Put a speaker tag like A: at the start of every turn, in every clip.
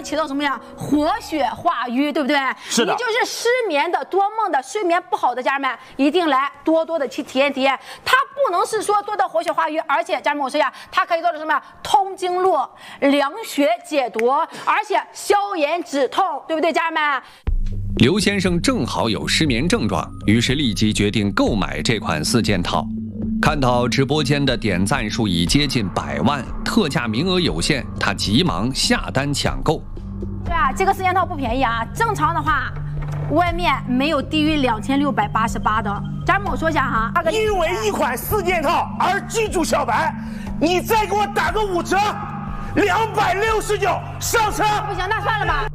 A: 起到什么呀？活血化瘀，对不对？
B: 是的。
A: 你就是失眠的、多梦的、睡眠不好的家人们，一定来多多的去体验体验。它不能是说多的活血化瘀，而且家人们我说呀，它可以做到什么呀？通经络、凉血解毒，而且消炎止痛，对不对，家人们？
C: 刘先生正好有失眠症状，于是立即决定购买这款4件套。看到直播间的点赞数已接近100万，特价名额有限，他急忙下单抢购。
A: 对啊，这个4件套不便宜啊，正常的话，外面没有低于2688的。家人们，我说一下哈，
B: 因为一款4件套而记住小白，你再给我打个5折，269上车。
A: 不行，那算了吧。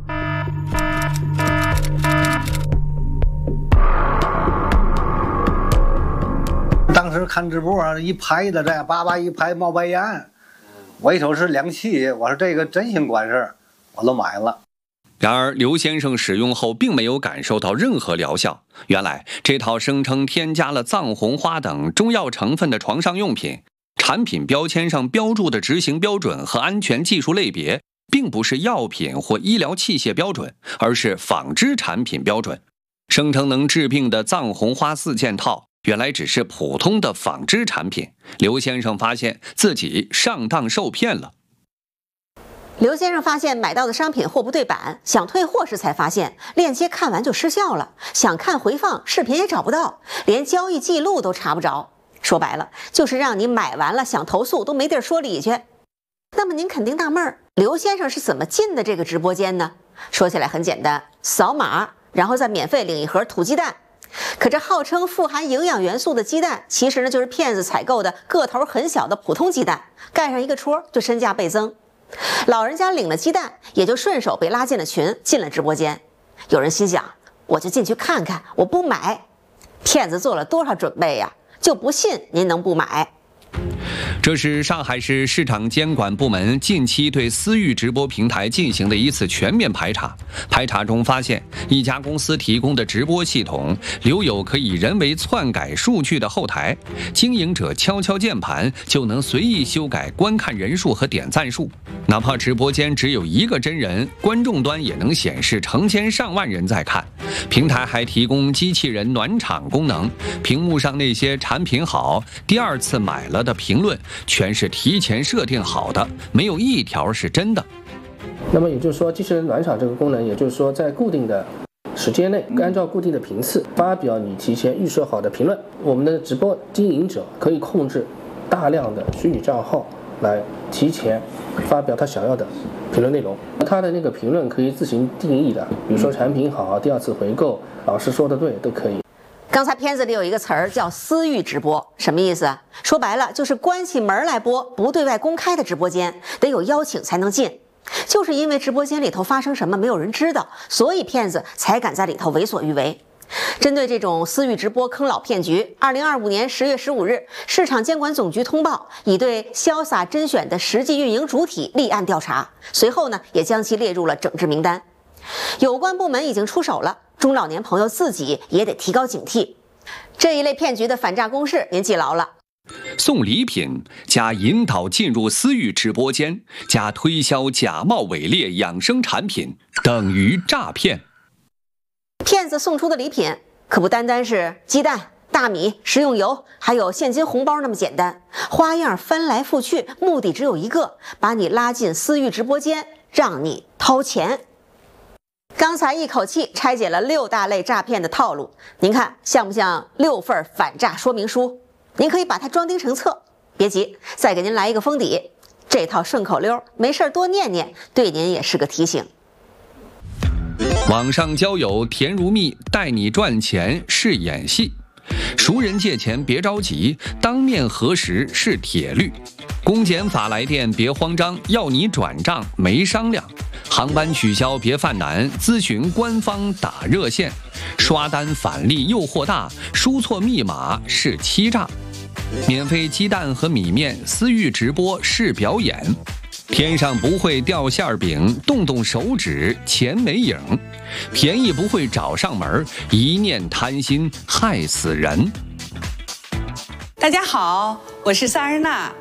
D: 当时看直播一排的这样叭叭一排冒白烟，我一瞅是凉气，我说这个真心管事，我都买了。
C: 然而刘先生使用后并没有感受到任何疗效。原来这套声称添加了藏红花等中药成分的床上用品，产品标签上标注的执行标准和安全技术类别并不是药品或医疗器械标准，而是纺织产品标准。声称能治病的藏红花4件套原来只是普通的纺织产品。刘先生发现自己上当受骗了。
E: 刘先生发现买到的商品货不对版，想退货时才发现链接看完就失效了，想看回放视频也找不到，连交易记录都查不着。说白了，就是让你买完了想投诉都没地儿说理去。那么您肯定纳闷儿，刘先生是怎么进的这个直播间呢？说起来很简单，扫码，然后再免费领一盒土鸡蛋。可这号称富含营养元素的鸡蛋，其实呢就是骗子采购的个头很小的普通鸡蛋，盖上一个戳就身价倍增。老人家领了鸡蛋，也就顺手被拉进了群，进了直播间。有人心想，我就进去看看，我不买。骗子做了多少准备呀？就不信您能不买。
C: 这是上海市市场监管部门近期对私域直播平台进行的一次全面排查。排查中发现，一家公司提供的直播系统留有可以人为篡改数据的后台，经营者敲敲键盘就能随意修改观看人数和点赞数。哪怕直播间只有1个真人，观众端也能显示成千上万人在看。平台还提供机器人暖场功能，屏幕上那些产品好、第2次买了的评论全是提前设定好的，没有一条是真的。
F: 那么也就是说，机器人暖场这个功能，也就是说在固定的时间内，按照固定的频次发表你提前预设好的评论。我们的直播经营者可以控制大量的虚拟账号来提前发表他想要的评论内容。他的那个评论可以自行定义的，比如说产品好、第2次回购、老师说的对都可以。
E: 刚才片子里有一个词儿叫私域直播，什么意思？说白了就是关起门来播，不对外公开的直播间，得有邀请才能进。就是因为直播间里头发生什么没有人知道，所以骗子才敢在里头为所欲为。针对这种私域直播坑老骗局，2025年10月15日，市场监管总局通报，已对潇洒甄选的实际运营主体立案调查，随后呢，也将其列入了整治名单。有关部门已经出手了，中老年朋友自己也得提高警惕。这一类骗局的反诈公式您记牢了：
C: 送礼品加引导进入私域直播间加推销假冒伪劣养生产品等于诈骗。
E: 骗子送出的礼品可不单单是鸡蛋、大米、食用油，还有现金红包那么简单，花样翻来覆去，目的只有一个，把你拉进私域直播间，让你掏钱。刚才一口气拆解了6大类诈骗的套路，您看像不像6份反诈说明书？您可以把它装订成册。别急，再给您来一个封底，这套顺口溜没事多念念，对您也是个提醒。
C: 网上交友甜如蜜，带你赚钱是演戏。熟人借钱别着急，当面核实是铁律。公检法来电别慌张，要你转账没商量。航班取消别犯难，咨询官方打热线。刷单返利诱惑大，输错密码是欺诈。免费鸡蛋和米面，私域直播是表演。天上不会掉馅饼，动动手指钱没影。便宜不会找上门，一念贪心害死人。
G: 大家好，我是萨日娜。